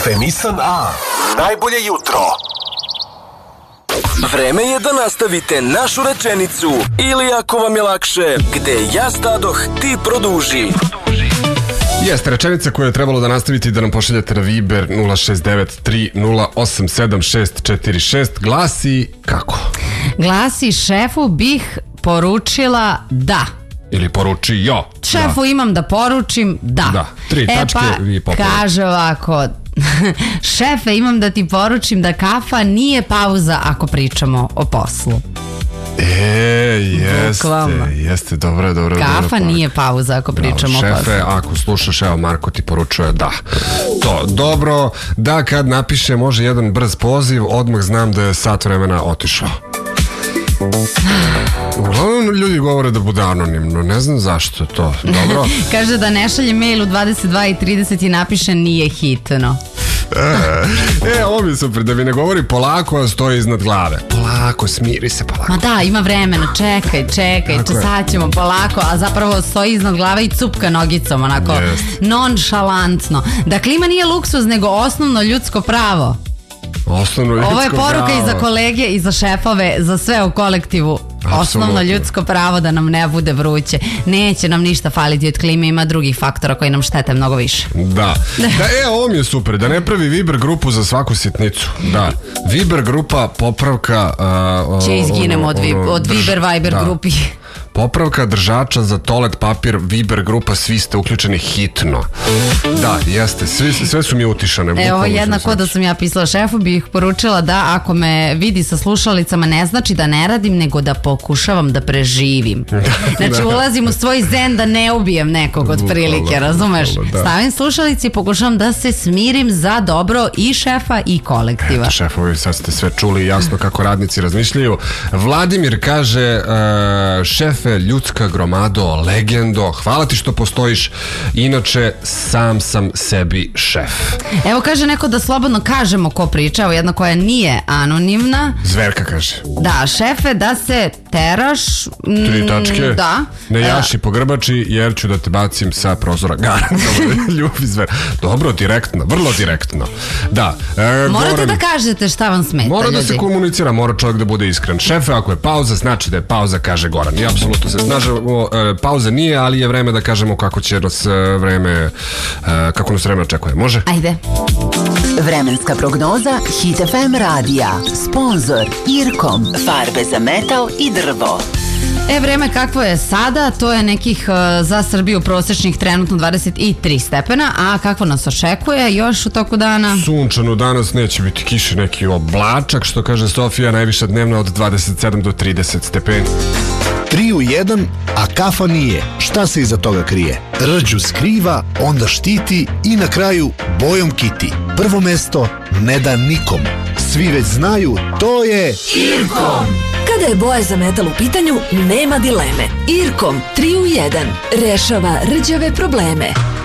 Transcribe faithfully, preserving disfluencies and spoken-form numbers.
Kafenisan A. Najbolje jutro. Vreme je da nastavite našu rečenicu ili ako vam je lakše, gde ja stadoh, ti produži. Jeste, rečenica koju je trebalo da nastavite i da nam pošaljete na Viber nula šest devet tri nula osam sedam šest četiri šest glasi kako? Glasi, šefu bih poručila da. Ili poručio. Šefu da. Imam da poručim da. Da, tri e tačke pa, i popravljamo. Kaže ovako, šefe imam da ti poručim da kafa nije pauza ako pričamo o poslu. E, jeste, Bukvalno. jeste, dobro, dobro. Kafa dobro, nije pauza ako pričamo Bravo, o poslu. šefe, ako slušaš, evo Marko ti poručuje da. To, dobro, da kad napiše može jedan brz poziv, odmah znam da je sat vremena otišao. Uglavnom ljudi govore da bude anonimno, ne znam zašto to, dobro. Kaže da ne šalje mail u dvadeset dva i trideset i napiše nije hitno. E, e, ovo mi je super, da mi ne govori polako, a stoji iznad glave. Polako, smiri se, polako. Ma da, ima vremena, čekaj, čekaj, Tako je. sad ćemo polako, a zapravo stoji iznad glave i cupka nogicom, onako Jest. nonšalantno. Dakle, klima nije luksuz, nego osnovno ljudsko pravo. Osnovno ljudsko Ovo je poruka pravo. i za kolege i za šefove, za sve u kolektivu. Apsolutno. Osnovno ljudsko pravo da nam ne bude vruće. Neće nam ništa faliti od klime, ima drugih faktora koji nam štete mnogo više. Da. Da, e, ovo mi je super, da ne pravi Viber grupu za svaku sitnicu. Da. Viber grupa popravka... Uh, Će izginemo od, vi, od Viber Viber da. grupi. Popravka držača za toalet papir, Viber grupa, svi ste uključeni hitno. Da, jeste, svi, sve su mi utišane. Evo, bukvalno jednako sve. da sam ja pisala šefu, bih poručila da ako me vidi sa slušalicama ne znači da ne radim, nego da pokušavam da preživim. Znači ulazim u svoj zen da ne ubijem nekog od prilike, razumeš? bukvalno, da. Stavim slušalice i pokušavam da se smirim za dobro i šefa i kolektiva. Eto, šefovi, sad ste sve čuli jasno kako radnici razmišljaju. Vladimir kaže, uh, šefe, ljudska gromado, legendo, hvala ti što postojiš, inače sam sam sebi šef. Evo kaže neko da slobodno kažemo ko priča, evo jedna koja nije anonimna. Zverka kaže. Da, šefe, da se teraš. mm, Tri tačke. Da. Ne jaši po grbači jer ću da te bacim sa prozora. Garantovno, ljubi zver. Dobro, direktno, vrlo direktno. Da. E, Morate Goran, da kažete šta vam smeta, mora da ljudi. se komunicira, mora čovjek da bude iskren. Šefe, ako je pauza, znači da je pauza, kaže Goran. I apsolutno se snažemo, e, pauza nije, ali je vreme da kažemo kako će nas e, vreme, e, kako nas vreme očekuje. Može? Ajde. Vremenska prognoza Hit F M radija. Sponzor Irkom. Farbe za metal i drvo. E, vreme kakvo je sada, to je nekih uh, za Srbiju prosječnih trenutno dvadeset tri stepena, a kakvo nas očekuje još u toku dana? Sunčano danas, neće biti kiše, neki oblačak, što kaže Sofija, najviša dnevna od dvadeset sedam do trideset stepeni. Tri u jedan, a kafa nije. Šta se iza toga krije? Rđu skriva, onda štiti i na kraju bojom kiti. Prvo mesto ne da nikom. Svi već znaju, to je Irkom. Kada je boja za metal u pitanju, nema dileme. Irkom tri u jedan rešava rđave probleme.